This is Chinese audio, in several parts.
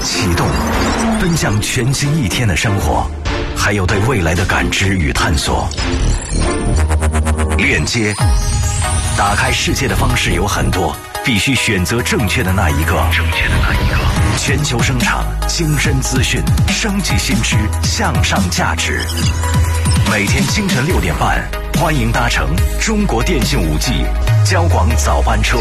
启动，分享全新一天的生活，还有对未来的感知与探索。链接，打开世界的方式有很多，必须选择正确的那一个。全球声场，精深资讯，升级新知，向上价值。每天清晨6点半，欢迎搭乘中国电信5G 交广早班车。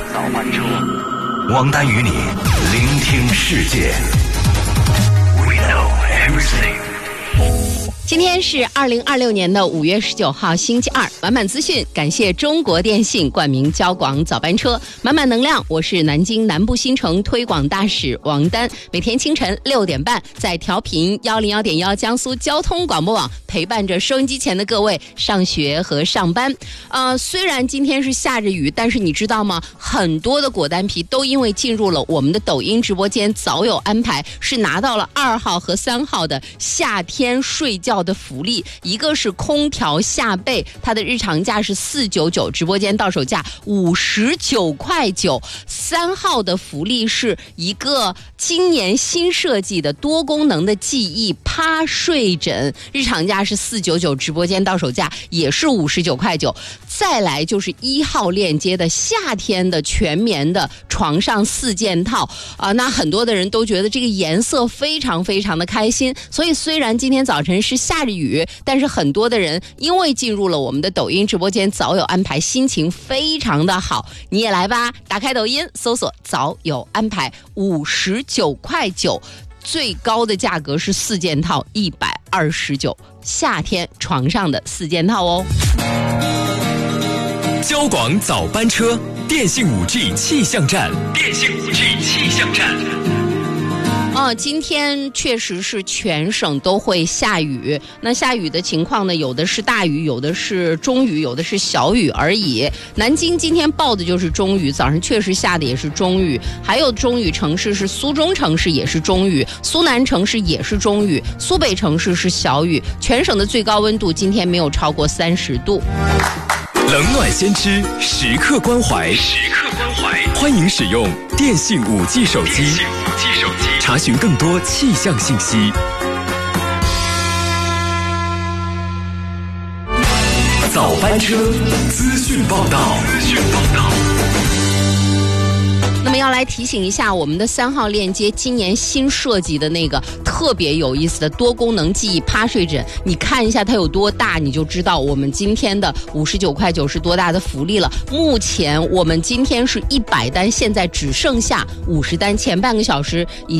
王丹与你聆听世界。We know everything。 今天是2026年的5月19号星期二，满满资讯，感谢中国电信冠名交广早班车，满满能量。我是南京南部新城推广大使王丹，每天清晨6点半在调频101.1江苏交通广播网陪伴着收音机前的各位上学和上班。虽然今天是下着雨，但是你知道吗？很多的果丹皮都因为进入了我们的抖音直播间早有安排，是拿到了2号和3号的夏天睡觉的福利。一个是空调夏被，它的日常价是499，直播间到手价59.9块。3号的福利是一个今年新设计的多功能的记忆趴睡枕，日常价是499，直播间到手价也是59.9块。再来就是1号链接的夏天的全棉的床上4件套那很多的人都觉得这个颜色非常非常的开心，所以虽然今天早晨是下着雨，但是很多的人因为进入了我们的抖音直播间早有安排，心情非常的好。你也来吧，打开抖音搜索早有安排，59.9块，最高的价格是4件套129，夏天床上的4件套哦。 交广早班车，电信5G 气象站， 今天确实是全省都会下雨。那下雨的情况呢，有的是大雨，有的是中雨，有的是小雨而已。南京今天报的就是中雨，早上确实下的也是中雨。还有中雨城市是苏中城市，也是中雨；苏南城市也是中雨；苏北城市是小雨。全省的最高温度今天没有超过30度。 冷暖先知，时刻关怀。欢迎使用电信5G 手机，查询更多气象信息。早班车资讯报道。 那么要来提醒一下我们的3号链接，今年新设计的那个特别有意思的多功能记忆趴睡枕，你看一下它有多大，你就知道我们今天的59.9块是多大的福利了。目前我们今天是100单，现在只剩下50单，前半个小时已